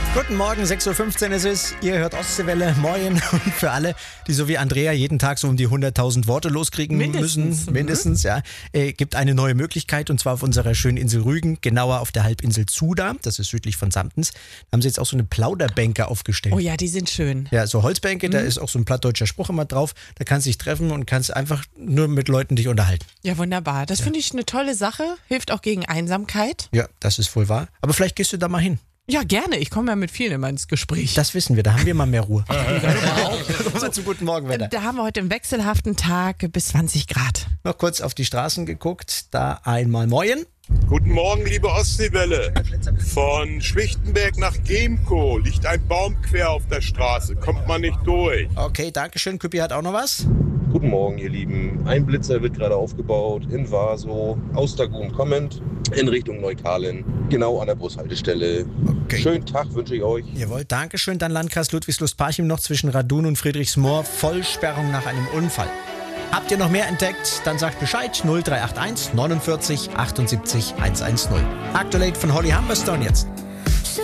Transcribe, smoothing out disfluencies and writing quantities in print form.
Guten Morgen, 6.15 Uhr ist es. Ihr hört Ostseewelle. Moin. Und für alle, die so wie Andrea jeden Tag so um die 100.000 Worte loskriegen müssen, mindestens, ja, gibt eine neue Möglichkeit, und zwar auf unserer schönen Insel Rügen, genauer auf der Halbinsel Zuda, das ist südlich von Samptens. Da haben sie jetzt auch so eine Plauderbänke aufgestellt. Oh ja, die sind schön. Ja, so Holzbänke, da ist auch so ein plattdeutscher Spruch immer drauf. Da kannst du dich treffen und kannst einfach nur mit Leuten dich unterhalten. Ja, wunderbar. Das finde ich eine tolle Sache. Hilft auch gegen Einsamkeit. Ja, das ist wohl wahr. Aber vielleicht gehst du da mal hin. Ja, gerne. Ich komme ja mit vielen immer ins Gespräch. Das wissen wir, da haben wir mal mehr Ruhe. Mal zu guten Morgenwetter. Da haben wir heute einen wechselhaften Tag bis 20 Grad. Noch kurz auf die Straßen geguckt, da einmal Moin. Guten Morgen, liebe Ostseewelle. Von Schwichtenberg nach Gemco liegt ein Baum quer auf der Straße. Kommt man nicht durch. Okay, dankeschön. Küppi hat auch noch was. Guten Morgen, ihr Lieben. Ein Blitzer wird gerade aufgebaut in Vaso, aus Dagum kommend, in Richtung Neukalen, genau an der Bushaltestelle. Okay. Schönen Tag wünsche ich euch. Jawohl, dankeschön. Dann Landkreis Ludwigslust-Parchim noch zwischen Radun und Friedrichsmoor. Vollsperrung nach einem Unfall. Habt ihr noch mehr entdeckt? Dann sagt Bescheid. 0381 49 78 110. Aktuell von Holly Humberstone jetzt.